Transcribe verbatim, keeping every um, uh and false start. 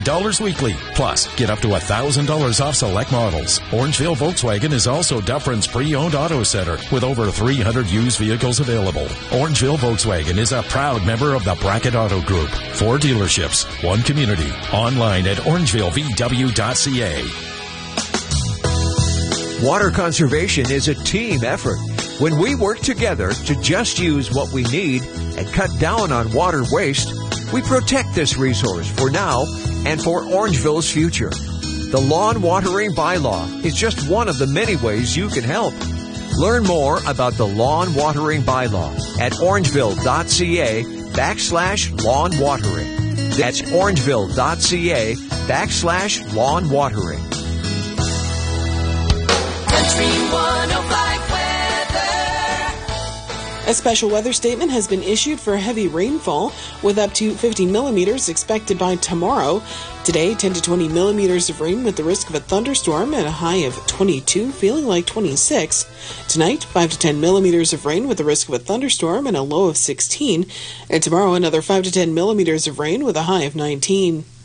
dollars weekly. Plus, get up to one thousand dollars off select models. Orangeville Volkswagen is also Dufferin's pre-owned auto center with over three hundred used vehicles available. Orangeville Volkswagen is a proud member of the Brackett Auto Group. Four dealerships, one community. Online at orangeville v w dot c a. Water conservation is a team effort. When we work together to just use what we need and cut down on water waste, we protect this resource for now and for Orangeville's future. The Lawn Watering Bylaw is just one of the many ways you can help. Learn more about the Lawn Watering Bylaw at orangeville.ca backslash lawn watering. That's orangeville.ca backslash lawn watering. Country one oh five weather. A special weather statement has been issued for heavy rainfall with up to fifty millimeters expected by tomorrow. Today, ten to twenty millimeters of rain with the risk of a thunderstorm and a high of twenty-two, feeling like twenty-six. Tonight, five to ten millimeters of rain with the risk of a thunderstorm and a low of sixteen. And tomorrow, another five to ten millimeters of rain with a high of nineteen.